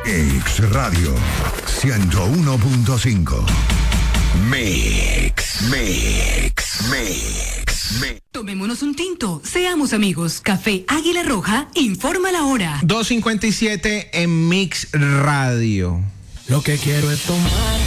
X Radio 101.5. Mix. Tomémonos un tinto, seamos amigos. Café Águila Roja informa la hora. 2:57 en Mix Radio. Lo que quiero es tomar